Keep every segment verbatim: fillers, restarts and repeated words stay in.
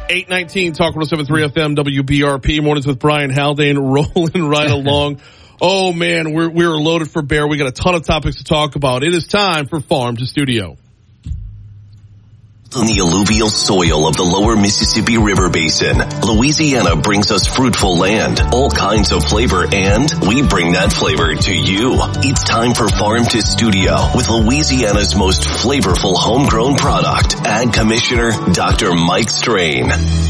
eight nineteen, Talk one oh seven point three F M, W B R P. Mornings with Brian Haldane, rolling right along. Oh, man, we're, we're loaded for bear. We got a ton of topics to talk about. It is time for Farm to Studio. On the alluvial soil of the lower Mississippi River Basin, Louisiana brings us fruitful land, all kinds of flavor, and we bring that flavor to you. It's time for Farm to Studio with Louisiana's most flavorful homegrown product, Ag Commissioner Doctor Mike Strain.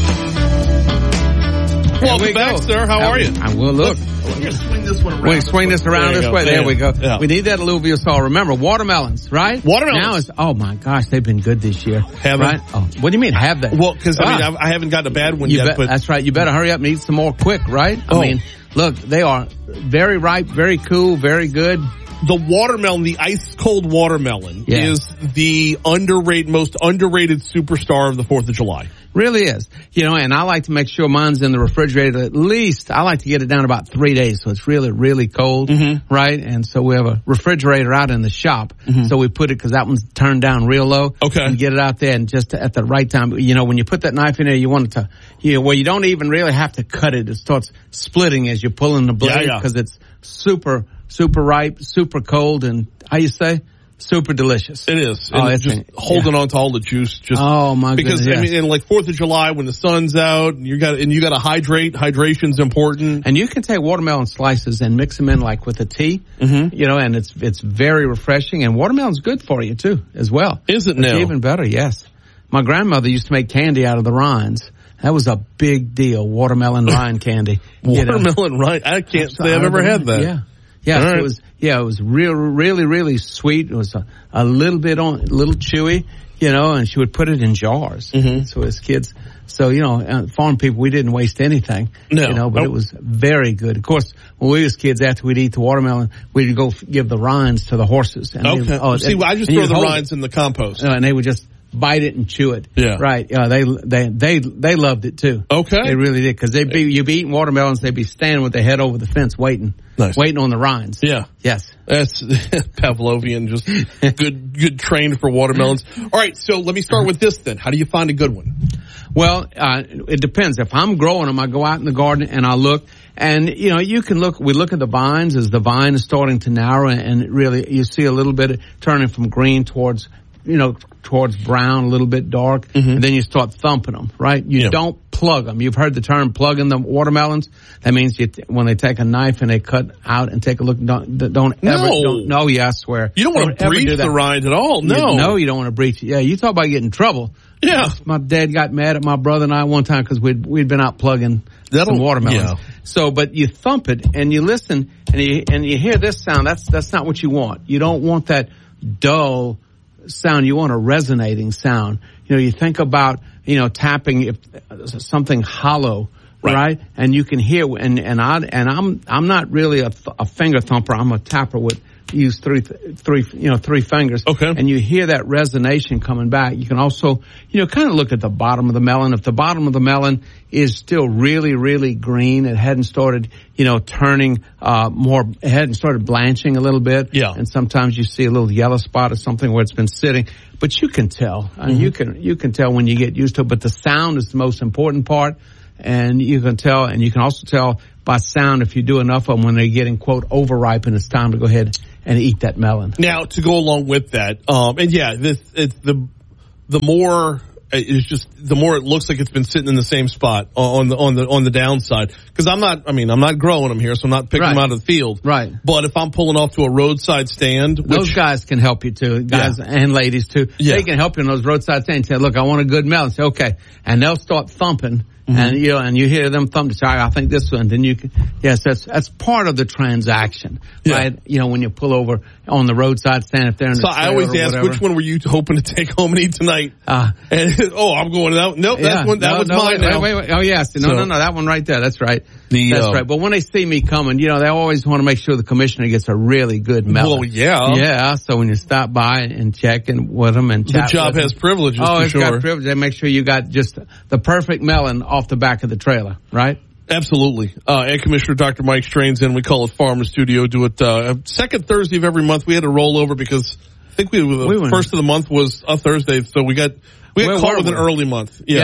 Welcome back, go. sir. How, How are you? I will look. Let's swing this one around. Wait, swing this around this way. There, there we go. Yeah. We need that alluvial soil. Remember, watermelons, right? Watermelons. Now it's, oh my gosh, they've been good this year. Have right? they? Oh, what do you mean, have they? Well, because, I ah. mean, I, I haven't gotten a bad one you yet. Bet, but that's right. You better hurry up and eat some more quick, right? I oh. mean, look, they are very ripe, very cool, very good. The watermelon, the ice-cold watermelon, yeah. is the underrated, most underrated superstar of the fourth of July. Really is. You know, and I like to make sure mine's in the refrigerator at least. I like to get it down about three days so it's really, really cold, mm-hmm. right? And so we have a refrigerator out in the shop. Mm-hmm. So we put it, because that one's turned down real low. Okay. And get it out there and just at the right time. You know, when you put that knife in there, you want it to, you know, well, you don't even really have to cut it. It starts splitting as you're pulling the blade because yeah, yeah. it's super, super ripe, super cold, and how you say? Super delicious. It is. Oh, and it's just been, holding yeah. on to all the juice. Just oh my because, goodness. Because I mean, and like fourth of July when the sun's out, you got and you got to hydrate. Hydration's important. And you can take watermelon slices and mix them in like with a tea, mm-hmm. you know, and it's it's very refreshing. And watermelon's good for you too, as well. Is it it's now? Even better, yes. My grandmother used to make candy out of the rinds. That was a big deal. Watermelon rind candy. Watermelon rind. I can't say I've ever had that. Yeah. Yeah, right. it was. Yeah, it was real, really, really sweet. It was a, a little bit on, a little chewy, you know. And she would put it in jars. Mm-hmm. So as kids, so you know, uh, farm people, we didn't waste anything, no. you know. But oh. it was very good. Of course, when we was kids, after we'd eat the watermelon, we'd go f- give the rinds to the horses. And okay. They, oh, See, and, I just throw the rinds it. in the compost, uh, and they would just bite it and chew it. Yeah. Right. Yeah. They they they they loved it too. Okay. They really did, because they'd be you'd be eating watermelons, they'd be standing with their head over the fence waiting. Nice. Waiting on the rinds. Yeah. Yes. That's Pavlovian, just good, good trained for watermelons. All right, so let me start with this then. How do you find a good one? Well, uh, it depends. If I'm growing them, I go out in the garden and I look, and you know, you can look. We look at the vines as the vine is starting to narrow, and really, you see a little bit of turning from green towards, you know, towards brown, a little bit dark, mm-hmm. and then you start thumping them, right? You yeah. don't plug them. You've heard the term plugging the watermelons. That means you t- when they take a knife and they cut out and take a look, don't, don't no. ever, don't, no, yeah, I swear. You don't want to breach the rind at all, no. You, no, you don't want to breach it. Yeah, you talk about getting in trouble. Yeah. My dad got mad at my brother and I one time because we'd, we'd been out plugging That'll, some watermelons. Yeah. So, but you thump it and you listen and you, and you hear this sound. That's, that's not what you want. You don't want that dull sound. You want a resonating sound. You know, you think about, you know, tapping if, something hollow, right? right? And you can hear, and, and I, and I'm, I'm not really a, th- a finger thumper. I'm a tapper with, use three, three, you know, three fingers. Okay. And you hear that resonation coming back. You can also, you know, kind of look at the bottom of the melon. If the bottom of the melon is still really, really green, it hadn't started, you know, turning, uh, more, it hadn't started blanching a little bit. Yeah. And sometimes you see a little yellow spot or something where it's been sitting. But you can tell. I mean, mm-hmm. you can, you can tell when you get used to it. But the sound is the most important part. And you can tell, and you can also tell by sound if you do enough of them when they're getting, quote, overripe, and it's time to go ahead and eat that melon. Now, to go along with that, um, and yeah, this, it's the, the more, it's just, the more it looks like it's been sitting in the same spot on the, on the, on the downside. Cause I'm not, I mean, I'm not growing them here, so I'm not picking right. them out of the field. Right. But if I'm pulling off to a roadside stand, which, those guys can help you too, guys yeah. and ladies too. Yeah. They can help you in those roadside stands. Say, look, I want a good melon. Say, okay. And they'll start thumping. Mm-hmm. And you know, and you hear them thump. Say, I think this one. Then you can, yes, that's that's part of the transaction, yeah. right? You know, when you pull over on the roadside stand, if they're in so the I always ask, whatever. which one were you hoping to take home and eat tonight? Uh, and oh, I'm going out. Nope, yeah, that's one. That no, was no, mine. Wait, now. wait, wait, oh yes, no, so, no, no, that one right there. That's right. The, that's uh, right. But when they see me coming, you know, they always want to make sure the commissioner gets a really good melon. Well, yeah, yeah. So when you stop by and check and with them and chat the job with has them, privileges. Oh, for it's sure. got privileges. They make sure you got just the perfect melon off the back of the trailer, right? Absolutely. Uh, Ag Commissioner Doctor Mike Strain's in. We call it Farm to Studio. Do it uh, second Thursday of every month. We had to roll over because I think we, the we first of the month was a Thursday, so we got we got Where caught were with we? an early month. Yeah. Yes.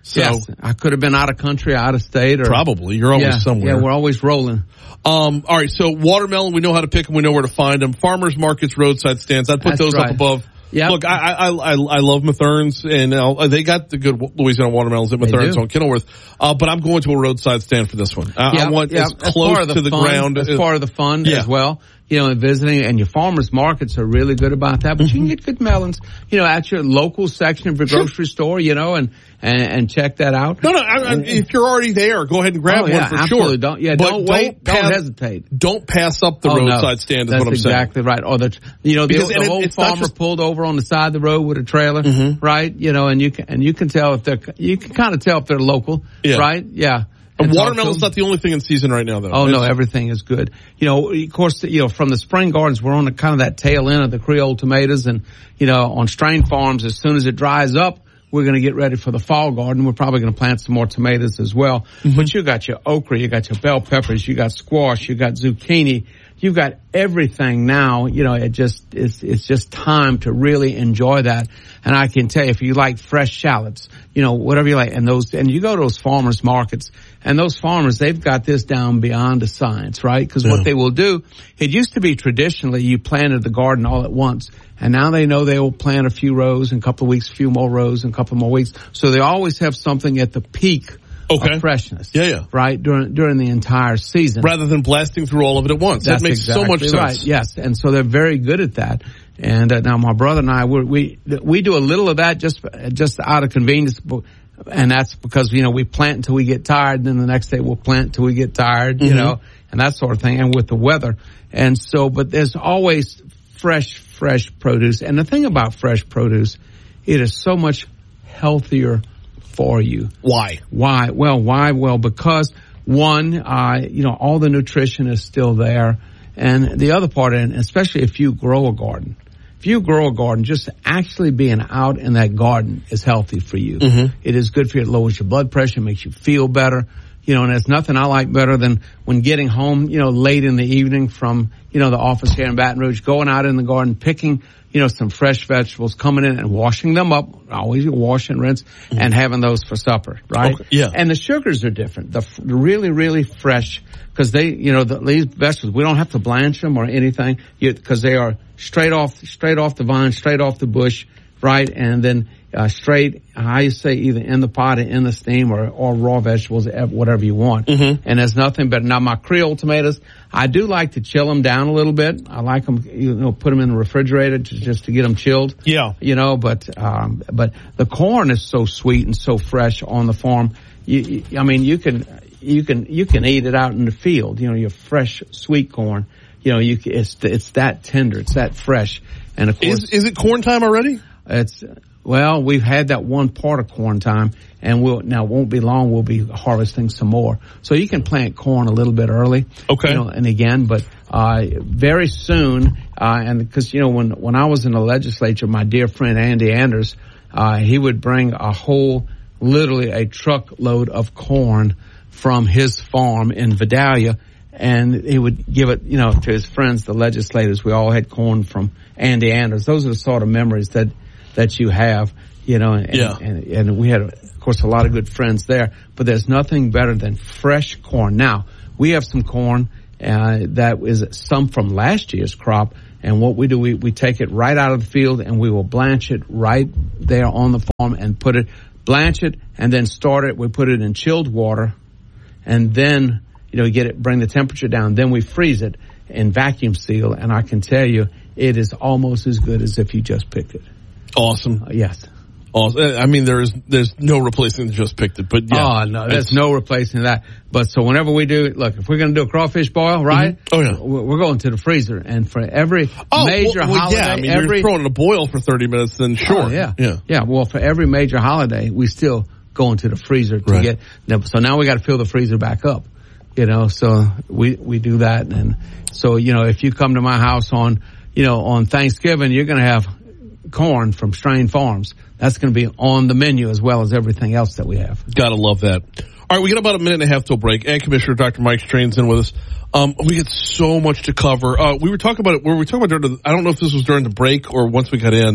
So yes, I could have been out of country, out of state, or probably you're always yeah, somewhere. Yeah, we're always rolling. Um, all right, so watermelon, we know how to pick them, we know where to find them. Farmers markets, roadside stands, I'd put That's those right. up above. Yep. Look, I, I I I love Mathern's, and uh, they got the good Louisiana watermelons at Mathern's on Kenilworth. Uh, but I'm going to a roadside stand for this one. I, Yep, I want yep. as That's close part of to the fun. ground. That's part of the fun Yeah. as well. You know, and visiting, and your farmers markets are really good about that. But you can get good melons, you know, at your local section of your Sure. grocery store, you know, and and, and check that out. No, no. I, I, if you're already there, go ahead and grab Oh, yeah, one for absolutely. sure. Don't yeah, But don't wait, don't, pass, hesitate. Don't pass up the Oh, no. roadside stand. Is That's what I'm exactly saying. right. Or the you know the, Because- the and it- old it's not farmer just- pulled over on the side of the road with a trailer, Mhm. right? You know, and you can and you can tell if they're you can kind of tell if they're local, Yeah. right? Yeah. And And talk to watermelon's them. not the only thing in season right now, though. Oh no, It's- everything is good. You know, of course, you know, from the spring gardens, we're on the kind of that tail end of the Creole tomatoes, and you know, on Strain Farms, as soon as it dries up, we're going to get ready for the fall garden. We're probably going to plant some more tomatoes as well. Mm-hmm. But you got your okra, you got your bell peppers, you got squash, you got zucchini. You've got everything now. You know, it just it's it's just time to really enjoy that. And I can tell you, if you like fresh shallots, you know, whatever you like, and those, and you go to those farmers markets, and those farmers, they've got this down beyond the science, right? Because Yeah. what they will do, it used to be traditionally you planted the garden all at once, and now they know they will plant a few rows, in a couple of weeks, a few more rows, in a couple more weeks. So they always have something at the peak Okay. of freshness. Yeah, yeah. Right? During, during the entire season. Rather than blasting through all of it at once. That's that makes so much exactly sense. right. Yes, and so they're very good at that. And uh, now my brother and I, we're, we we do a little of that just just out of convenience, and that's because you know we plant until we get tired, and then the next day we'll plant until we get tired, you Mm-hmm. know, and that sort of thing. And with the weather, and so but there's always fresh fresh produce. And the thing about fresh produce, it is so much healthier for you. Why? Why? Well, why? Well, because one, uh, you know, all the nutrition is still there. And the other part, and especially if you grow a garden, if you grow a garden, just actually being out in that garden is healthy for you. Mm-hmm. It is good for you. It lowers your blood pressure, makes you feel better. You know, and there's nothing I like better than when getting home, you know, late in the evening from, you know, the office here in Baton Rouge, going out in the garden, picking, you know, some fresh vegetables, coming in and washing them up, always wash and rinse, mm-hmm. and having those for supper, right? Okay, yeah. And the sugars are different. The f- really, really fresh, because they, you know, the, these vegetables, we don't have to blanch them or anything, because they are straight off, straight off the vine, straight off the bush, right? And then uh, straight, how you say, either in the pot or in the steam, or, or raw vegetables, whatever you want. Mm-hmm. And there's nothing better. Now, my Creole tomatoes, I do like to chill them down a little bit. I like them, you know, put them in the refrigerator to, just to get them chilled. Yeah. You know, but um, but the corn is so sweet and so fresh on the farm. You, you, I mean, you can you can you can eat it out in the field. You know, your fresh sweet corn. You know, you it's it's that tender, it's that fresh. And of course, Is, is it corn time already? it's well, we've had that one part of corn time, and we'll now it won't be long. We'll be harvesting some more, so you can plant corn a little bit early. Okay. You know, and again, but uh very soon, uh and because you know when when I was in the legislature, my dear friend Andy Anders, uh he would bring a whole, literally a truckload of corn from his farm in Vidalia, and he would give it, you know, to his friends, the legislators. We all had corn from Andy Anders. Those are the sort of memories that that you have, you know, and, Yeah. and, and we had, of course, a lot of good friends there, but there's nothing better than fresh corn. Now, we have some corn uh, that is some from last year's crop, and what we do, we, we take it right out of the field, and we will blanch it right there on the farm and put it, blanch it, and then start it. We put it in chilled water, and then, you know, get it, bring the temperature down. Then we freeze it and vacuum seal, and I can tell you, it is almost as good as if you just picked it. Awesome. Uh, yes. Awesome. I mean, there's there's no replacing the just picked it, but yeah. Oh, no, there's no replacing that. But so whenever we do, look, if we're going to do a crawfish boil, right? Mm-hmm. Oh, yeah. We're going to the freezer. And for every Oh, major well, well, holiday, yeah. I mean, every, you're throwing in a boil for thirty minutes, then sure. Oh, yeah. Yeah. Yeah. Well, for every major holiday, we still go into the freezer to Right. get, so now we got to fill the freezer back up, you know, so we, we do that. And so, you know, if you come to my house on, you know, on Thanksgiving, you're going to have corn from Strain Farms. That's going to be on the menu as well as everything else that we have. Gotta love that. All right, we got about a minute and a half till break. Ag Commissioner Doctor Mike Strain's in with us. Um, we get so much to cover. Uh, we were talking about it, were we talking about during the, I don't know if this was during the break or once we got in,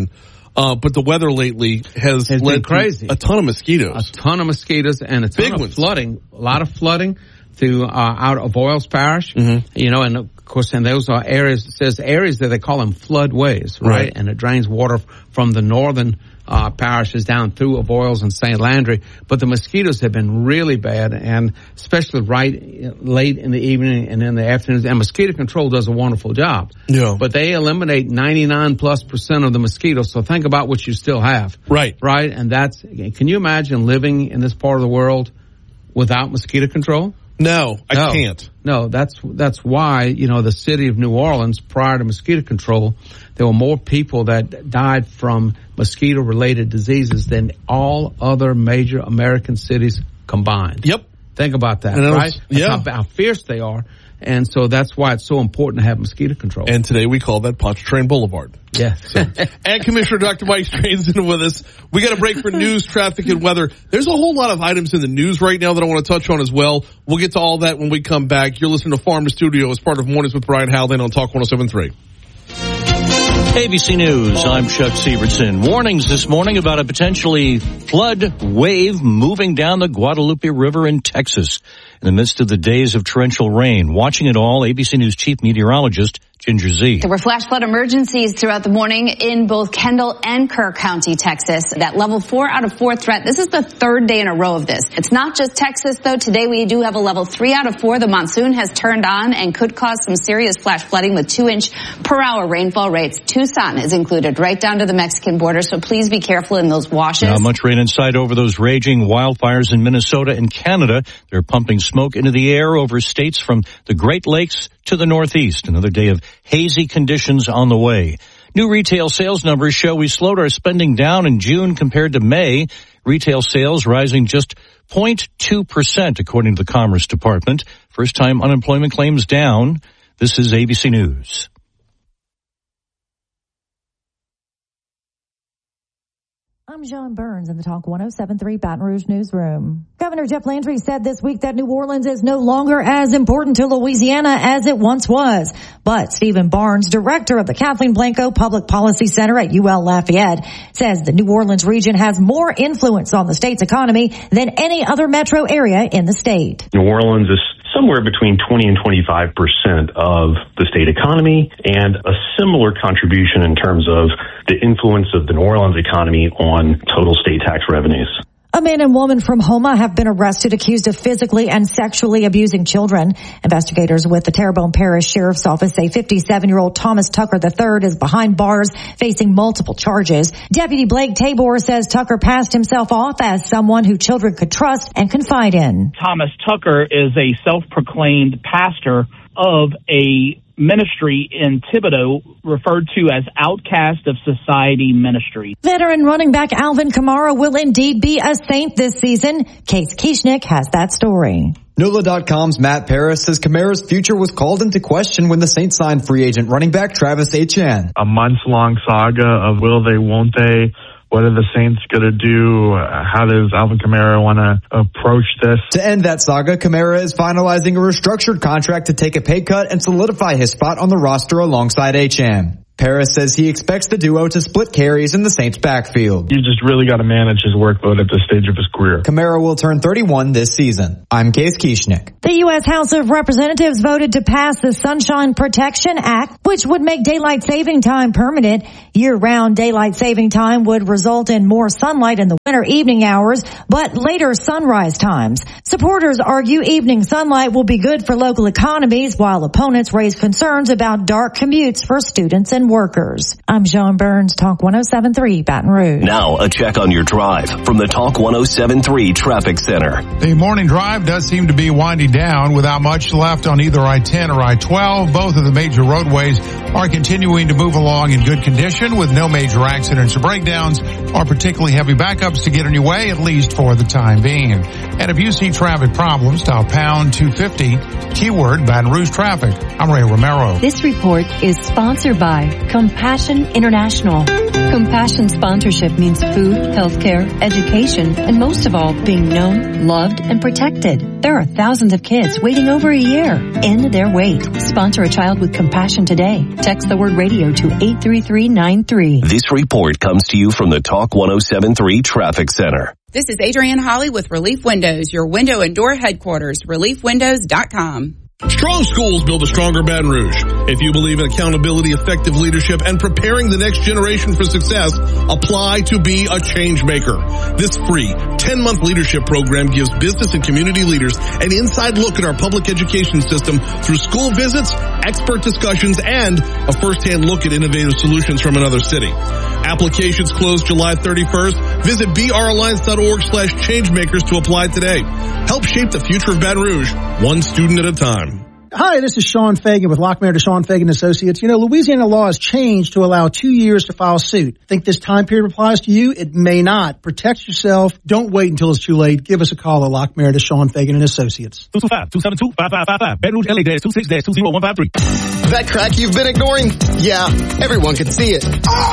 Uh, but the weather lately has It's led been crazy. to a ton of mosquitoes. A ton of mosquitoes and a ton Big of ones. flooding. A lot of flooding to uh, out of Voiles Parish. Mm-hmm. You know, and of course, and those are areas. It says areas that they call them floodways, right? Right. And it drains water from the northern uh, parishes down through Avoyelles and Saint Landry. But the mosquitoes have been really bad, and especially right late in the evening and in the afternoons. And mosquito control does a wonderful job. Yeah. But they eliminate ninety-nine plus percent of the mosquitoes. So think about what you still have. Right. Right. And that's, can you imagine living in this part of the world without mosquito control? No, I No. can't. No, that's that's why, you know, the city of New Orleans, prior to mosquito control, there were more people that died from mosquito-related diseases than all other major American cities combined. Yep. Think about that, And it was- right? That's yeah. how, how fierce they are. And so that's why it's so important to have mosquito control. And today we call that Pontchartrain Boulevard. yeah. And Commissioner Doctor Mike Strain's in with us. We got a break for news, traffic, and weather. There's a whole lot of items in the news right now that I want to touch on as well. We'll get to all that when we come back. You're listening to Farm to Studio as part of Mornings with Brian Haldane on Talk one oh seven point three. A B C News, I'm Chuck Severson. Warnings this morning about a potentially flood wave moving down the Guadalupe River in Texas in the midst of the days of torrential rain. Watching it all, A B C News chief meteorologist Ginger Z. There were flash flood emergencies throughout the morning in both Kendall and Kerr County, Texas. That level four out of four threat. This is the third day in a row of this. It's not just Texas, though. Today we do have a level three out of four. The monsoon has turned on and could cause some serious flash flooding with two inch per hour rainfall rates. Tucson is included right down to the Mexican border, so please be careful in those washes. Not much rain in sight over those raging wildfires in Minnesota and Canada. They're pumping smoke into the air over states from the Great Lakes to the Northeast. Another day of hazy conditions on the way. New retail sales numbers show we slowed our spending down in June compared to May. Retail sales rising just zero point two percent according to the Commerce Department. First time unemployment claims down. This is A B C News. I'm John Burns in the Talk one oh seven point three Baton Rouge newsroom. Governor Jeff Landry said this week that New Orleans is no longer as important to Louisiana as it once was. But Stephen Barnes, director of the Kathleen Blanco Public Policy Center at U L Lafayette, says the New Orleans region has more influence on the state's economy than any other metro area in the state. New Orleans is somewhere between twenty and twenty-five percent of the state economy, and a similar contribution in terms of the influence of the New Orleans economy on total state tax revenues. A man and woman from Houma have been arrested accused of physically and sexually abusing children. Investigators with the Terrebonne Parish Sheriff's Office say fifty-seven-year-old Thomas Tucker the third is behind bars facing multiple charges. Deputy Blake Tabor says Tucker passed himself off as someone who children could trust and confide in. Thomas Tucker is a self-proclaimed pastor of a ministry in Thibodaux referred to as Outcast of Society Ministry. Veteran running back Alvin Kamara will indeed be a saint this season. Case Kieschnick has that story. N O L A dot com's Matt Paris says Kamara's future was called into question when the Saints signed free agent running back Travis Etienne. A months-long saga of will they, won't they? What are the Saints going to do? How does Alvin Kamara want to approach this? To end that saga, Kamara is finalizing a restructured contract to take a pay cut and solidify his spot on the roster alongside Achane. Paris says he expects the duo to split carries in the Saints' backfield. You just really got to manage his workload at this stage of his career. Kamara will turn thirty-one this season. I'm Case Kieschnick. The U S House of Representatives voted to pass the Sunshine Protection Act, which would make daylight saving time permanent. Year-round daylight saving time would result in more sunlight in the winter evening hours, but later sunrise times. Supporters argue evening sunlight will be good for local economies, while opponents raise concerns about dark commutes for students and workers. I'm John Burns, Talk one oh seven point three Baton Rouge. Now a check on your drive from the Talk one oh seven point three Traffic Center. The morning drive does seem to be winding down without much left on either I ten or I twelve. Both of the major roadways are continuing to move along in good condition with no major accidents or breakdowns or particularly heavy backups to get in your way, at least for the time being. And if you see traffic problems, dial pound two fifty, keyword Baton Rouge traffic. I'm Ray Romero. This report is sponsored by Compassion International. Compassion sponsorship means food, healthcare, education, and most of all, being known, loved, and protected. There are thousands of kids waiting over a year. End their wait. Sponsor a child with compassion today. Text the word radio to eight three three nine three. This report comes to you from the Talk one oh seven point three Traffic Center. This is Adrienne Holly with Relief Windows, your window and door headquarters, relief windows dot com. Strong schools build a stronger Baton Rouge. If you believe in accountability, effective leadership, and preparing the next generation for success, apply to be a change maker. This free ten-month leadership program gives business and community leaders an inside look at our public education system through school visits, expert discussions, and a first-hand look at innovative solutions from another city. Applications close July thirty-first. Visit bralliance.org slash changemakers to apply today. Help shape the future of Baton Rouge, one student at a time. Hi, this is Sean Fagan with Lockmayer DeShawn Fagan Associates. You know, Louisiana law has changed to allow two years to file suit. Think this time period applies to you? It may not. Protect yourself. Don't wait until it's too late. Give us a call at Lockmayer DeShawn Fagan and Associates. two two five, two seven two, five five five five. Baton Rouge L A two six two zero one five three. That crack you've been ignoring? Yeah, everyone can see it.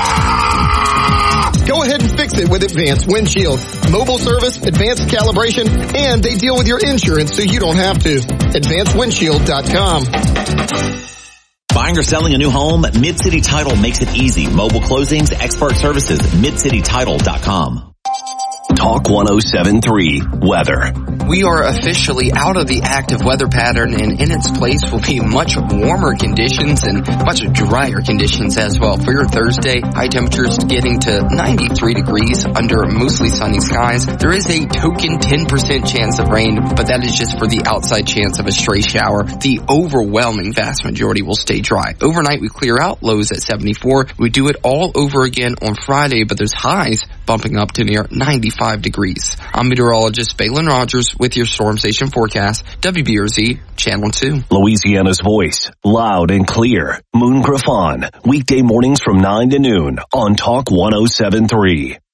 Go ahead and fix it with Advanced Windshield. Mobile service, advanced calibration, and they deal with your insurance so you don't have to. advanced windshield dot com. Buying or selling a new home? Mid-City Title makes it easy. Mobile closings, expert services, mid city title dot com. Talk one oh seven point three Weather. We are officially out of the active weather pattern, and in its place will be much warmer conditions and much drier conditions as well. For your Thursday, high temperatures getting to ninety-three degrees under mostly sunny skies. There is a token ten percent chance of rain, but that is just for the outside chance of a stray shower. The overwhelming vast majority will stay dry. Overnight, we clear out, lows at seventy-four. We do it all over again on Friday, but there's highs bumping up to near ninety-five degrees. I'm meteorologist Balin Rogers with your Storm Station forecast, W B R Z Channel two. Louisiana's voice, loud and clear. Moon Griffon, weekday mornings from nine to noon on Talk one oh seven point three.